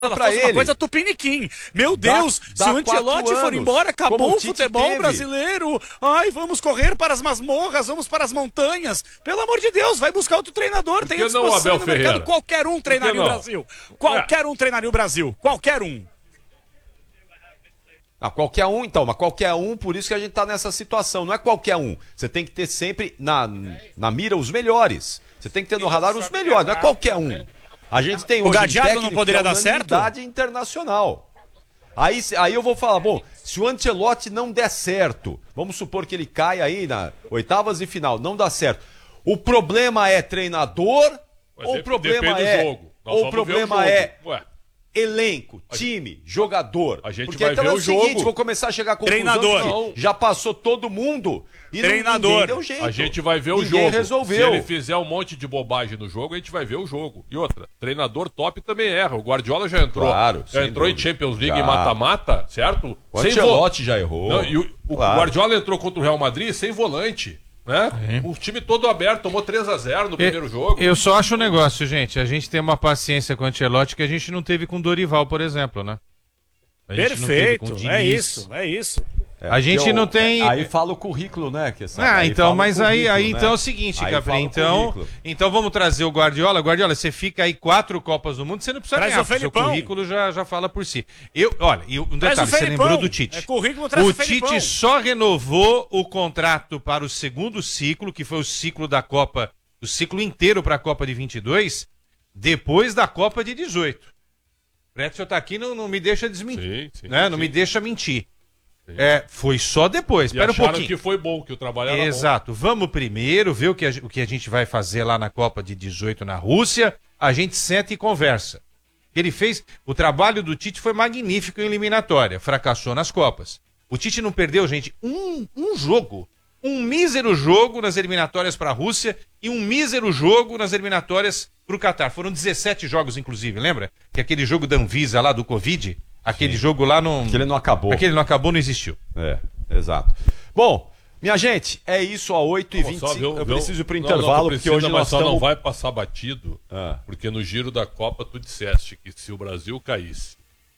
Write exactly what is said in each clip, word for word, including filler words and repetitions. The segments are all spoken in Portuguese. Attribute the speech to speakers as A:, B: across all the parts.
A: para ele.
B: Uma coisa tupiniquim. Meu Deus, dá, se dá o Ancelotti for embora, acabou o, o futebol teve. brasileiro. Ai, vamos correr para as masmorras, vamos para as montanhas. Pelo amor de Deus, vai buscar outro treinador. Tem a disposição no mercado. Qualquer um treinaria o Brasil. Qualquer um treinaria o Brasil. Qualquer um.
A: Ah, qualquer um, então, mas qualquer um, por isso que a gente tá nessa situação. Não é qualquer um. Você tem que ter sempre na, na mira os melhores. Você tem que ter no radar os melhores, não é qualquer um. A gente tem
B: o Gadiardo não poderia dar certo?
A: Internacional. Aí, aí eu vou falar, bom, se o Ancelotti não der certo, vamos supor que ele cai aí na oitavas e final, não dá certo. O problema é treinador Mas ou o problema é
C: jogo.
A: ou o problema é Ué. elenco, time, jogador?
C: A gente
A: Porque
C: vai
A: então
C: ver
A: é o,
C: o
A: seguinte,
C: jogo.
A: vou começar a chegar a conclusão
B: Treinador.
A: que já passou todo mundo e
B: Treinador.
A: Não, deu jeito.
C: A gente vai ver o
A: Ninguém
C: jogo.
A: resolveu.
C: Se ele fizer um monte de bobagem no jogo, a gente vai ver o jogo. E outra, treinador top também erra. O Guardiola já entrou.
A: Claro,
C: já entrou
A: dúvida.
C: em Champions League
A: Já.
C: em mata-mata, certo?
A: O Ancelotti já errou.
C: Não, e o, o
A: Claro.
C: Guardiola entrou contra o Real Madrid sem volante. Né? O time todo aberto, tomou três a zero no primeiro jogo.
D: Eu só acho um negócio, gente. A gente tem uma paciência com o Ancelotti que a gente não teve com o Dorival, por exemplo, né? A gente não teve com o
B: Perfeito,
D: Diniz.
B: é isso, é isso.
A: É,
D: A gente
A: eu-
D: não tem-
A: Aí fala o currículo, né? Que sabe?
D: Ah,
A: Aí
D: então,
A: fala o
D: mas aí,
A: currículo,
D: aí
A: né?
D: então é o seguinte,
A: Aí
D: Capri,
A: fala o
D: então,
A: currículo.
D: então vamos trazer o Guardiola. Guardiola, você fica aí quatro Copas do Mundo, você não precisa
B: Traz
D: ganhar,
B: o
D: porque seu
B: Felipão.
D: currículo já, já fala por si. Eu, olha, e um
B: Traz
D: detalhe,
B: o
D: você
B: Felipão.
D: lembrou do Tite.
B: É currículo, traz
D: O
B: o Felipão.
D: Tite só renovou o contrato para o segundo ciclo, que foi o ciclo da Copa, o ciclo inteiro para a Copa de vinte e dois, depois da Copa de dezoito. O Pretzel tá aqui, não, não me deixa desmentir,
C: Sim, sim,
D: né?
C: sim.
D: Não me deixa mentir. É, foi só depois.
C: E
D: Espera um
C: acharam
D: pouquinho.
C: que foi bom, que o trabalho era
D: Exato. Vamos primeiro ver o que, a, o que a gente vai fazer lá na Copa de dezoito na Rússia. A gente senta e conversa. Ele fez. O trabalho do Tite foi magnífico em eliminatória. Fracassou nas Copas. O Tite não perdeu, gente, um, um jogo. Um mísero jogo nas eliminatórias para a Rússia e um mísero jogo nas eliminatórias para o Catar. Foram dezessete jogos, inclusive, lembra? Que aquele jogo da Anvisa lá do Covid, aquele jogo lá não.
A: Aquele não acabou.
D: Aquele não acabou, não existiu.
A: É, exato. Bom, minha gente, é isso, a oito e
C: bom.
A: vinte e
C: Só
A: cinco.
C: ver-
A: Eu
C: ver-
A: preciso ir pro
C: não,
A: intervalo,
C: não, tu
A: porque
C: precisa,
A: hoje
C: mas
A: nós
C: só não
A: estamos...
C: vai passar batido,
A: Ah.
C: porque no giro da Copa tu disseste que se o Brasil caísse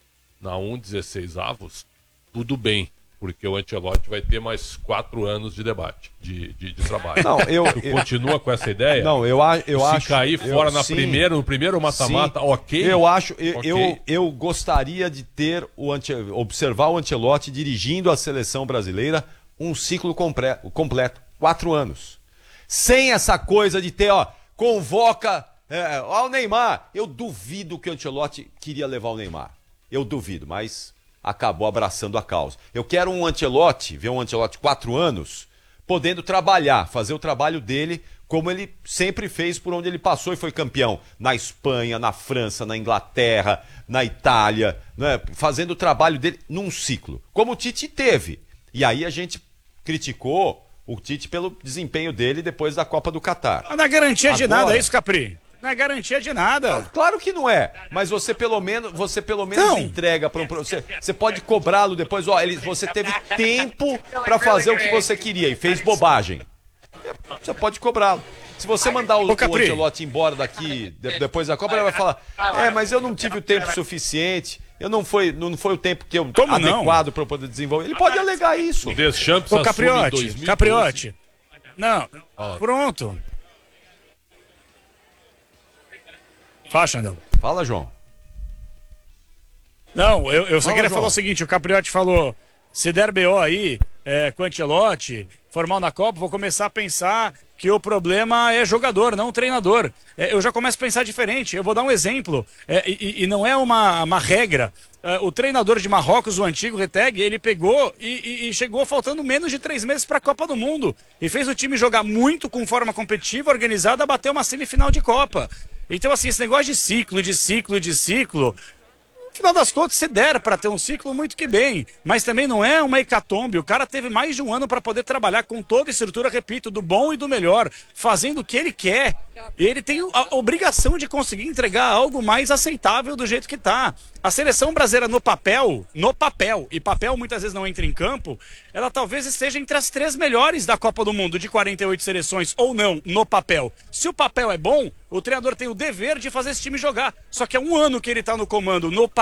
C: na um dezesseis avos, tudo bem, porque o Ancelotti vai ter mais quatro anos de debate, de, de, de trabalho.
A: Não, eu-
C: tu
A: eu-
C: continua com essa ideia?
A: Não, eu, a- eu
C: se
A: acho...
C: cair
A: eu-
C: fora na
A: sim,
C: primeira, no primeiro mata-mata,
A: sim.
C: ok?
A: Eu acho, eu,
C: Ok.
A: eu, eu gostaria de ter, o Ance- observar o Ancelotti dirigindo a seleção brasileira um ciclo compre- completo, quatro anos. Sem essa coisa de ter, ó, convoca, é, ó, o Neymar. Eu duvido que o Ancelotti queria levar o Neymar. Eu duvido, mas acabou abraçando a causa. Eu quero um Ancelotti, ver um Ancelotti quatro anos, podendo trabalhar, fazer o trabalho dele como ele sempre fez por onde ele passou e foi campeão. Na Espanha, na França, na Inglaterra, na Itália, né? Fazendo o trabalho dele num ciclo, como o Tite teve. E aí a gente criticou o Tite pelo desempenho dele depois da Copa do Catar.
B: Não é garantia de
A: Agora-
B: nada, é isso, Capri? Não é garantia de nada.
A: Claro que não é, mas você pelo menos, você pelo menos
B: Não.
A: entrega para um pro- você, você pode cobrá-lo depois, ó, ele, você teve tempo para fazer o que você queria e fez bobagem. Você pode cobrá-lo. Se você mandar o,
B: Ô,
A: o
B: Capri.
A: Ancelotti embora daqui de- depois da Copa, ele vai falar: "É, mas eu não tive o tempo suficiente. Eu não foi, não foi o tempo que eu
B: Como não?
A: adequado para eu poder desenvolver". Ele pode alegar isso.
C: O Deschamps
B: Ô,
C: assume em
B: Capriotti,
C: dois mil e doze.
B: Capriotti. Não, pronto. Fala, Xandão.
A: Fala, João.
B: Não, eu, eu só
A: Fala,
B: queria
A: João.
B: falar o seguinte, o Capriotti falou, se der B O aí, é, com o Ancelotti, formal na Copa, vou começar a pensar que o problema é jogador, não treinador. É, eu já começo a pensar diferente, eu vou dar um exemplo, é, e, e não é uma, uma regra. É, o treinador de Marrocos, o antigo Reteg, ele pegou e, e- e chegou faltando menos de três meses para a Copa do Mundo, e fez o time jogar muito com forma competitiva, organizada, bater uma semifinal de Copa. Então, assim, esse negócio de ciclo, de ciclo, de ciclo... Afinal das contas, se der para ter um ciclo, muito que bem. Mas também não é uma hecatombe. O cara teve mais de um ano para poder trabalhar com toda a estrutura, repito, do bom e do melhor, fazendo o que ele quer. Ele tem a obrigação de conseguir entregar algo mais aceitável do jeito que tá. A seleção brasileira no papel, no papel, e papel muitas vezes não entra em campo, ela talvez esteja entre as três melhores da Copa do Mundo, de quarenta e oito seleções, ou não, no papel. Se o papel é bom, o treinador tem o dever de fazer esse time jogar. Só que é um ano que ele tá no comando, no